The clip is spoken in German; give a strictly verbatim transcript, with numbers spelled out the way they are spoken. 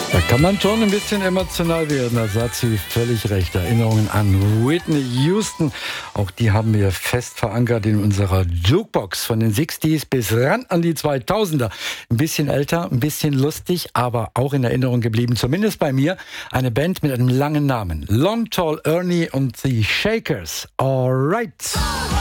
Da kann man schon ein bisschen emotional werden, da hat sie völlig recht. Erinnerungen an Whitney Houston, auch die haben wir fest verankert in unserer Jukebox von den sechziger bis ran an die zweitausender. Ein bisschen älter, ein bisschen lustig, aber auch in Erinnerung geblieben, zumindest bei mir. Eine Band mit einem langen Namen, Long Tall Ernie und the Shakers. Alright.